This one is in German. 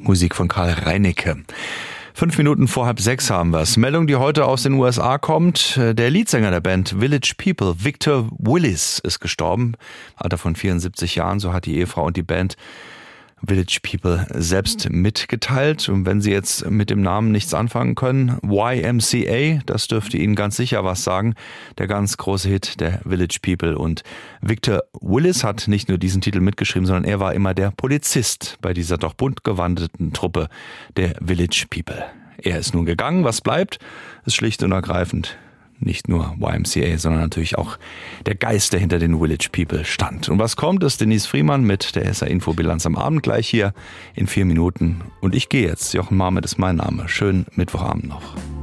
Musik von Karl Reinecke. 5 Minuten vor 5:30 haben wir es. Meldung, die heute aus den USA kommt. Der Leadsänger der Band Village People, Victor Willis, ist gestorben. Alter von 74 Jahren, so hat die Ehefrau und die Band Village People selbst mitgeteilt. Und wenn Sie jetzt mit dem Namen nichts anfangen können, YMCA, das dürfte Ihnen ganz sicher was sagen. Der ganz große Hit der Village People. Und Victor Willis hat nicht nur diesen Titel mitgeschrieben, sondern er war immer der Polizist bei dieser doch bunt gewandeten Truppe der Village People. Er ist nun gegangen. Was bleibt, ist schlicht und ergreifend nicht nur YMCA, sondern natürlich auch der Geist, der hinter den Village People stand. Und was kommt, ist Denise Friemann mit der SR-Info-Bilanz am Abend gleich hier in 4 Minuten. Und ich gehe jetzt. Jochen Marmet ist mein Name. Schönen Mittwochabend noch.